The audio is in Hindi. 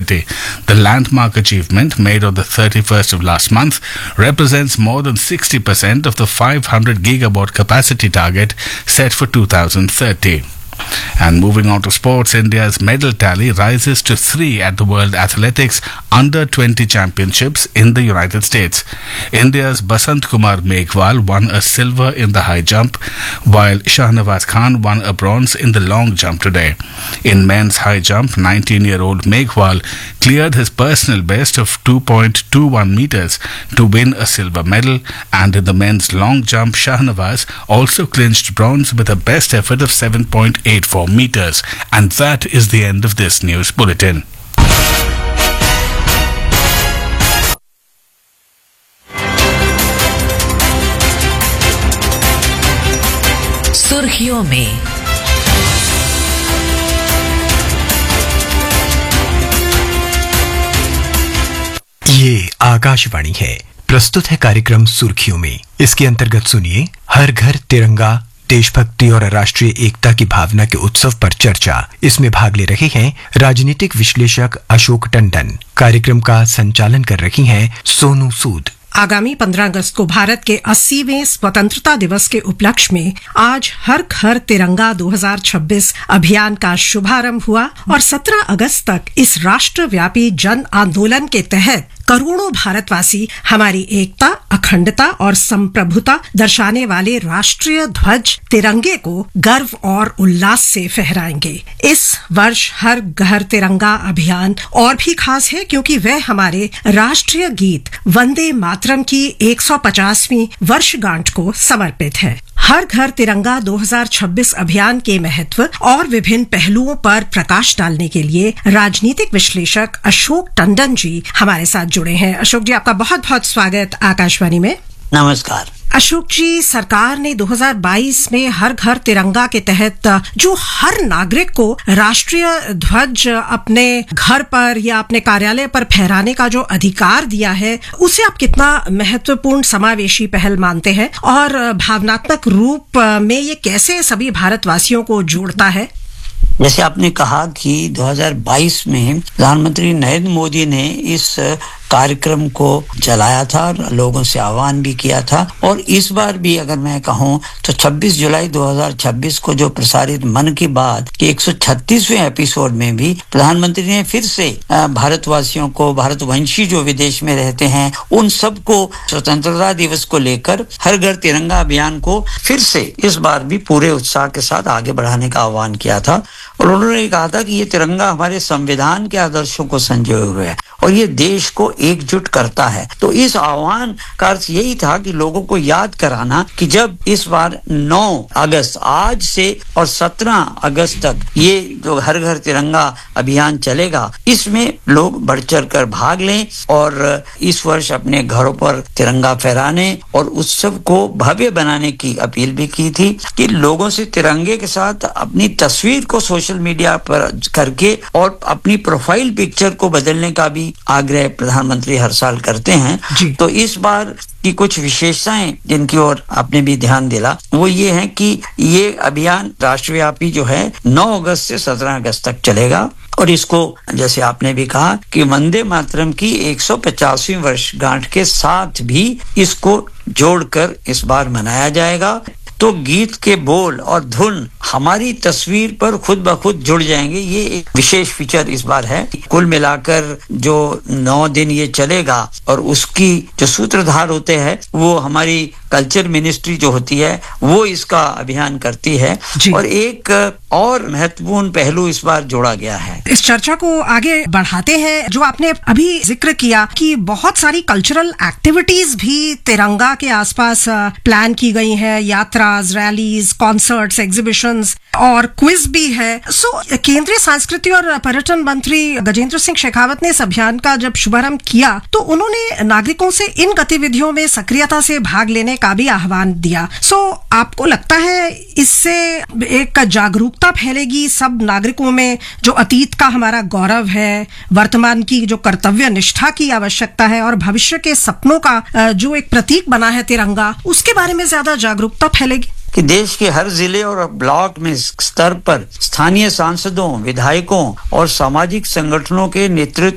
capacity. The landmark achievement made on the 31st of last month represents more than 60% of the 500 gigawatt capacity target set for 2030. And moving on to sports, India's medal tally rises to 3 at the World Athletics Under-20 Championships in the United States. India's Basant Kumar Meghwal won a silver in the high jump, while Shahnawaz Khan won a bronze in the long jump today. In men's high jump, 19-year-old Meghwal cleared his personal best of 2.21 meters to win a silver medal, and in the men's long jump, Shahnawaz also clinched bronze with a best effort of 7.84 meters. And that is the end of this news bulletin. सुर्खियों में ये आकाशवाणी है। प्रस्तुत है कार्यक्रम सुर्खियों में। इसके अंतर्गत सुनिए हर घर तिरंगा, देशभक्ति और राष्ट्रीय एकता की भावना के उत्सव पर चर्चा। इसमें भाग ले रहे हैं राजनीतिक विश्लेषक अशोक टंडन। कार्यक्रम का संचालन कर रही हैं सोनू सूद। आगामी 15 अगस्त को भारत के 80वें स्वतंत्रता दिवस के उपलक्ष्य में आज हर घर तिरंगा 2026 अभियान का शुभारंभ हुआ और 17 अगस्त तक इस राष्ट्रव्यापी जन आंदोलन के तहत करोड़ों भारतवासी हमारी एकता, अखंडता और संप्रभुता दर्शाने वाले राष्ट्रीय ध्वज तिरंगे को गर्व और उल्लास से फहराएंगे। इस वर्ष हर घर तिरंगा अभियान और भी खास है क्योंकि वह हमारे राष्ट्रीय गीत वंदे मातरम की 150वीं वर्षगांठ को समर्पित है। हर घर तिरंगा 2026 अभियान के महत्व और विभिन्न पहलुओं पर प्रकाश डालने के लिए राजनीतिक विश्लेषक अशोक टंडन जी हमारे साथ जुड़े हैं। अशोक जी, आपका बहुत बहुत स्वागत आकाशवाणी में। नमस्कार। अशोक जी, सरकार ने 2022 में हर घर तिरंगा के तहत जो हर नागरिक को राष्ट्रीय ध्वज अपने घर पर या अपने कार्यालय पर फहराने का जो अधिकार दिया है, उसे आप कितना महत्वपूर्ण समावेशी पहल मानते हैं और भावनात्मक रूप में ये कैसे सभी भारतवासियों को जोड़ता है? जैसे आपने कहा कि 2022 में प्रधानमंत्री नरेंद्र मोदी ने इस कार्यक्रम को चलाया था और लोगों से आह्वान भी किया था, और इस बार भी अगर मैं कहूं तो 26 जुलाई 2026 को जो प्रसारित मन की बात के 136वें एपिसोड में भी प्रधानमंत्री ने फिर से भारतवासियों को, भारतवंशी जो विदेश में रहते हैं, उन सबको स्वतंत्रता दिवस को लेकर हर घर तिरंगा अभियान को फिर से इस बार भी पूरे उत्साह के साथ आगे बढ़ाने का आह्वान किया था। और उन्होंने कहा था कि ये तिरंगा हमारे संविधान के आदर्शों को संजोए हुए है और ये देश को एकजुट करता है। तो इस आह्वान का अर्थ यही था कि लोगों को याद कराना कि जब इस बार 9 अगस्त आज से और 17 अगस्त तक ये जो हर घर तिरंगा अभियान चलेगा, इसमें लोग बढ़ चढ़ कर भाग लें और इस वर्ष अपने घरों पर तिरंगा फहराने और उत्सव को भव्य बनाने की अपील भी की थी कि लोगों से तिरंगे के साथ अपनी तस्वीर को सोशल मीडिया पर करके और अपनी प्रोफाइल पिक्चर को बदलने का भी आग्रह प्रधानमंत्री हर साल करते हैं। तो इस बार की कुछ विशेषताएं जिनकी ओर आपने भी ध्यान दिला, वो ये है कि ये अभियान राष्ट्रव्यापी जो है 9 अगस्त से 17 अगस्त तक चलेगा और इसको जैसे आपने भी कहा कि वंदे मातरम की 150वीं वर्षगांठ के साथ भी इसको जोड़कर इस बार मनाया जाएगा। तो गीत के बोल और धुन हमारी तस्वीर पर खुद ब खुद जुड़ जाएंगे। ये एक विशेष फीचर इस बार है। कुल मिलाकर जो 9 दिन ये चलेगा और उसकी जो सूत्रधार होते हैं वो हमारी कल्चर मिनिस्ट्री जो होती है वो इसका अभियान करती है। और एक और महत्वपूर्ण पहलू इस बार जोड़ा गया है। इस चर्चा को आगे बढ़ाते हैं। जो आपने अभी जिक्र किया कि बहुत सारी कल्चरल एक्टिविटीज भी तिरंगा के आसपास प्लान की गई है, यात्राज, रैलीज, कॉन्सर्ट्स, एग्जीबिशंस और क्विज भी है। केंद्रीय संस्कृति और पर्यटन मंत्री गजेंद्र सिंह शेखावत ने इस अभियान का जब शुभारंभ किया तो उन्होंने नागरिकों से इन गतिविधियों में सक्रियता से भाग लेने का भी आह्वान दिया। आपको लगता है इससे एक जागरूकता फैलेगी सब नागरिकों में, जो अतीत का हमारा गौरव है, वर्तमान की जो कर्तव्य निष्ठा की आवश्यकता है और भविष्य के सपनों का जो एक प्रतीक बना है तिरंगा, उसके बारे में ज्यादा जागरूकता फैलेगी? कि देश के हर जिले और ब्लॉक में स्तर पर स्थानीय सांसदों, विधायकों और सामाजिक संगठनों के नेतृत्व